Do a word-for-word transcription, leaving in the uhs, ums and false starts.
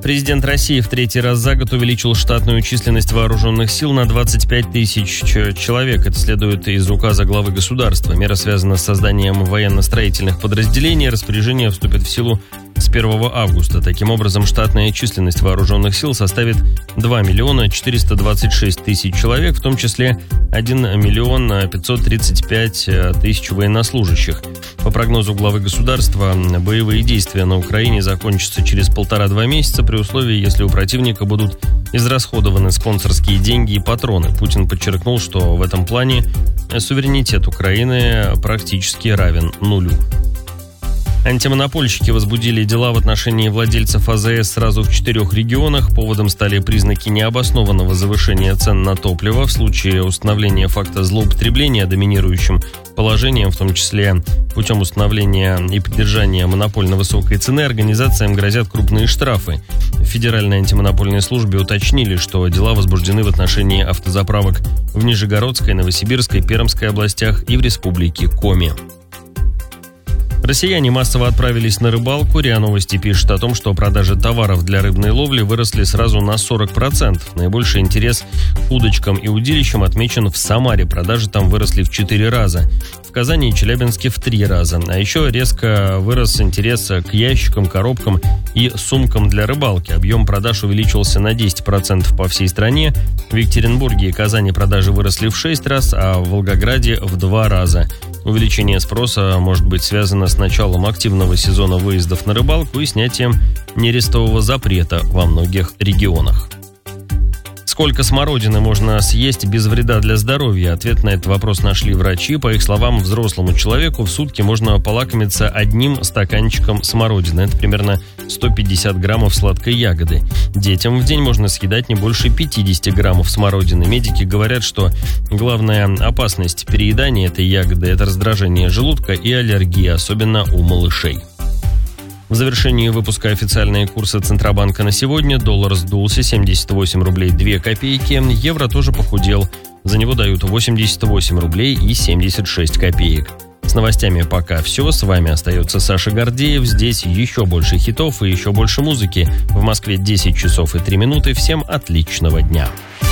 Президент России в третий раз за год увеличил штатную численность вооруженных сил на двадцать пять тысяч человек. Это следует из указа главы государства. Мера связана с созданием военно-строительных подразделений. Распоряжение вступит в силу с первого августа. Таким образом, штатная численность вооруженных сил составит два миллиона четыреста двадцать шесть тысяч человек, в том числе один миллион пятьсот тридцать пять тысяч военнослужащих. По прогнозу главы государства, боевые действия на Украине закончатся через полтора-два месяца при условии, если у противника будут израсходованы спонсорские деньги и патроны. Путин подчеркнул, что в этом плане суверенитет Украины практически равен нулю. Антимонопольщики возбудили дела в отношении владельцев АЗС сразу в четырех регионах. Поводом стали признаки необоснованного завышения цен на топливо. В случае установления факта злоупотребления доминирующим положением, в том числе путем установления и поддержания монопольно высокой цены, организациям грозят крупные штрафы. В Федеральной антимонопольной службе уточнили, что дела возбуждены в отношении автозаправок в Нижегородской, Новосибирской, Пермской областях и в республике Коми. Россияне массово отправились на рыбалку. РИА Новости пишет о том, что продажи товаров для рыбной ловли выросли сразу на сорок процентов. Наибольший интерес к удочкам и удилищам отмечен в Самаре. Продажи там выросли в четыре раза. В Казани и Челябинске в три раза. А еще резко вырос интерес к ящикам, коробкам и сумкам для рыбалки. Объем продаж увеличился на десять процентов по всей стране. В Екатеринбурге и Казани продажи выросли в шесть раз, а в Волгограде в два раза. Увеличение спроса может быть связано с началом активного сезона выездов на рыбалку и снятием нерестового запрета во многих регионах. Сколько смородины можно съесть без вреда для здоровья? Ответ на этот вопрос нашли врачи. По их словам, взрослому человеку в сутки можно полакомиться одним стаканчиком смородины. Это примерно сто пятьдесят граммов сладкой ягоды. Детям в день можно съедать не больше пятьдесят граммов смородины. Медики говорят, что главная опасность переедания этой ягоды – это раздражение желудка и аллергия, особенно у малышей. В завершении выпуска официальные курсы Центробанка на сегодня. Доллар сдулся, семьдесят восемь рублей две копейки. Евро тоже похудел. За него дают восемьдесят восемь рублей и семьдесят шесть копеек. С новостями пока все. С вами остается Саша Гордеев. Здесь еще больше хитов и еще больше музыки. В Москве десять часов и три минуты. Всем отличного дня.